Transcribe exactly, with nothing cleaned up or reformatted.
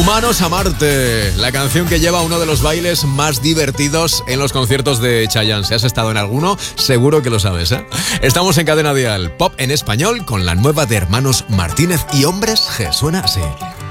Humanos a Marte, la canción que lleva uno de los bailes más divertidos en los conciertos de Chayanne. Si has estado en alguno, seguro que lo sabes, ¿eh? Estamos en Cadena Dial, pop en español, con la nueva de Hermanos Martínez y Hombres G. Suena así.